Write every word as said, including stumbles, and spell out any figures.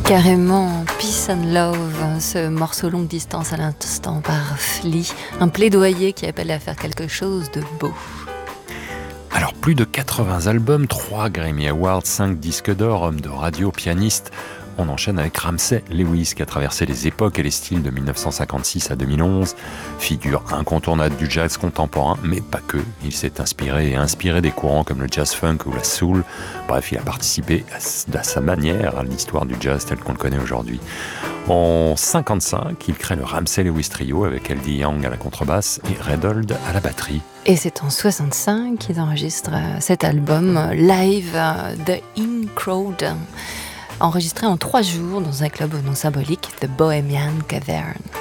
Carrément, Peace and Love, ce morceau longue distance à l'instant par Flea, un plaidoyer qui appelle à faire quelque chose de beau. Alors plus de quatre-vingts albums, trois Grammy Awards, cinq disques d'or, homme de radio, pianiste. On enchaîne avec Ramsey Lewis qui a traversé les époques et les styles de dix-neuf cent cinquante-six à deux mille onze. Figure incontournable du jazz contemporain, mais pas que. Il s'est inspiré et inspiré des courants comme le jazz funk ou la soul. Bref, il a participé à sa manière à l'histoire du jazz tel qu'on le connaît aujourd'hui. En cinquante-cinq, il crée le Ramsey Lewis Trio avec L D Young à la contrebasse et Redhold à la batterie. Et c'est en soixante-cinq qu'il enregistre cet album live, The In Crowd, enregistré en trois jours dans un club au nom symbolique, The Bohemian Cavern.